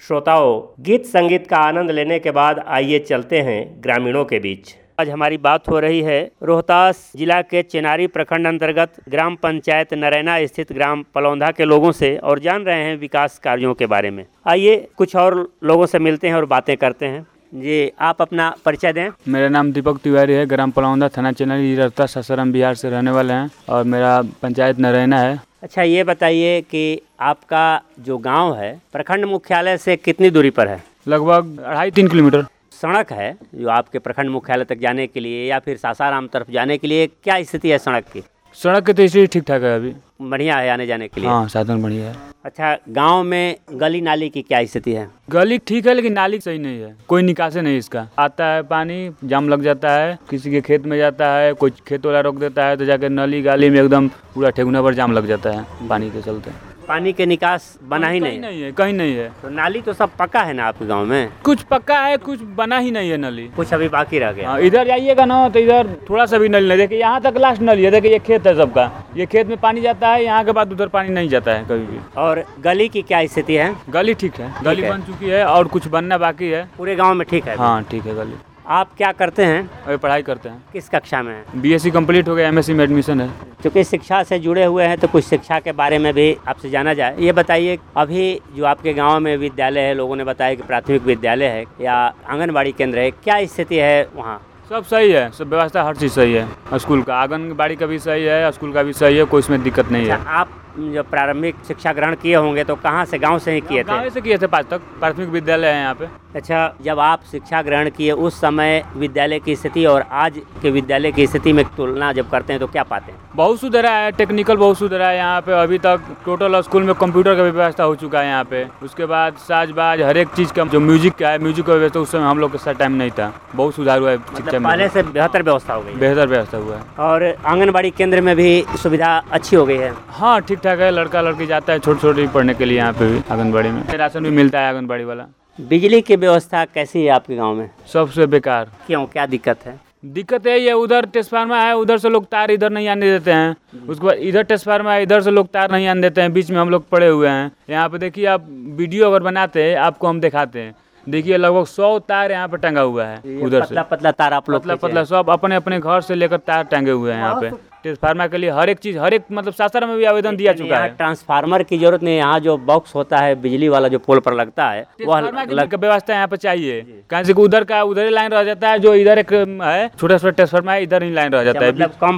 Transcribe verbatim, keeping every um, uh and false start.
श्रोताओं, गीत संगीत का आनंद लेने के बाद आइए चलते हैं ग्रामीणों के बीच। आज हमारी बात हो रही है रोहतास जिला के चेनारी प्रखंड अंतर्गत ग्राम पंचायत नरैना स्थित ग्राम पलौंधा के लोगों से और जान रहे हैं विकास कार्यों के बारे में। आइए कुछ और लोगों से मिलते हैं और बातें करते हैं। जी, आप अपना परिचय दें। मेरा नाम दीपक तिवारी है, ग्राम पलौंधा, थाना चेनारी, रोहतास, सासाराम, बिहार से रहने वाले हैं और मेरा पंचायत नरैना है। अच्छा, ये बताइए कि आपका जो गांव है प्रखंड मुख्यालय से कितनी दूरी पर है? लगभग अढ़ाई तीन किलोमीटर। सड़क है जो आपके प्रखंड मुख्यालय तक जाने के लिए या फिर सासाराम तरफ जाने के लिए, क्या स्थिति है सड़क की? सड़क की तो स्थिति ठीक ठाक है, अभी बढ़िया है आने जाने के लिए। हाँ, साधन बढ़िया है। अच्छा, गांव में गली नाली की क्या स्थिति है? गली ठीक है लेकिन नाली सही नहीं है, कोई निकासी नहीं इसका। आता है पानी, जाम लग जाता है, किसी के खेत में जाता है, कोई खेत वाला रोक देता है तो जाके नली गाली में एकदम पूरा ठेगुना पर जाम लग जाता है पानी के चलते। पानी के निकास बना ही नहीं, नहीं है, कहीं नहीं है। तो नाली तो सब पक्का है ना आपके गांव में? कुछ पक्का है, कुछ बना ही नहीं है नली, कुछ अभी बाकी रह गया। हाँ, इधर जाइएगा ना तो इधर थोड़ा सा भी नली नहीं, देखिए यहाँ तक लास्ट नली है। देखिए ये खेत है सबका, ये खेत में पानी जाता है, यहाँ के बाद उधर पानी नहीं जाता है कभी भी। और गली की क्या स्थिति है? गली ठीक है, गली बन चुकी है और कुछ बनना बाकी है। पूरे गाँव में ठीक है? हाँ ठीक है गली। आप क्या करते हैं? अभी पढ़ाई करते हैं। किस कक्षा में हैं? बीएससी कंप्लीट हो गया, एमएससी में एडमिशन है। क्योंकि शिक्षा से जुड़े हुए हैं तो कुछ शिक्षा के बारे में भी आपसे जाना जाए। ये बताइए, अभी जो आपके गांव में विद्यालय है, लोगों ने बताया कि प्राथमिक विद्यालय है या आंगनबाड़ी केंद्र है, क्या स्थिति है वहाँ? सब सही है, सब व्यवस्था हर चीज़ सही है। स्कूल का, आंगनबाड़ी का भी सही है, स्कूल का भी सही है, कोई इसमें दिक्कत नहीं है। आप जो प्रारंभिक शिक्षा ग्रहण किए होंगे तो कहाँ से? गांव से ही किए थे? गाँव से किए थे, पाँच तक प्राथमिक विद्यालय है यहाँ पे। अच्छा, जब आप शिक्षा ग्रहण किए उस समय विद्यालय की स्थिति और आज के विद्यालय की स्थिति में तुलना जब करते हैं तो क्या पाते हैं? बहुत सुधरा है, टेक्निकल बहुत सुधरा है यहाँ पे। अभी तक टोटल स्कूल में कंप्यूटर का भी व्यवस्था हो चुका है यहाँ पे। उसके बाद साजबाज हर एक चीज़ का, जो म्यूजिक का है, म्यूजिक का व्यवस्था उस समय हम लोग के साथ टाइम नहीं था। बहुत सुधार हुआ है शिक्षा में, पहले से बेहतर व्यवस्था हो गई? बेहतर व्यवस्था हुआ है। और आंगनबाड़ी केंद्र में भी सुविधा अच्छी हो गई है? हाँ ठीक ठाक है, लड़का लड़की जाता है छोटे छोटे पढ़ने के लिए यहाँ पे भी। आंगनबाड़ी में राशन भी मिलता है आंगनबाड़ी वाला। बिजली की व्यवस्था कैसी है आपके गांव में? सबसे बेकार। क्यों, क्या दिक्कत है? दिक्कत है ये, उधर ट्रांसफार्मर है, उधर से लोग तार इधर नहीं आने देते हैं। उसके बाद इधर ट्रांसफार्मर है, इधर से लोग तार नहीं आने देते हैं, बीच में हम लोग पड़े हुए हैं। यहाँ पे देखिए, आप वीडियो अगर बनाते हैं आपको हम दिखाते हैं, देखिए लगभग सौ तार यहाँ पे टंगा हुआ है। उधर से पतला पतला तार आप लोग? पतला पतला सब अपने अपने घर से लेकर तार टंगे हुए हैं यहाँ पे। ट्रांसफार्मर के लिए हर एक चीज, हर एक मतलब सासाराम में भी आवेदन दिया चुका है। ट्रांसफार्मर की जरूरत नहीं, यहाँ जो बॉक्स होता है बिजली वाला जो पोल पर लगता है वह व्यवस्था यहाँ पे चाहिए। कहीं से उधर का उधर ही लाइन रह जाता है, जो इधर एक है छोटा छोटा ट्रांसफार्मर है, इधर ही लाइन रह जाता है। मतलब कम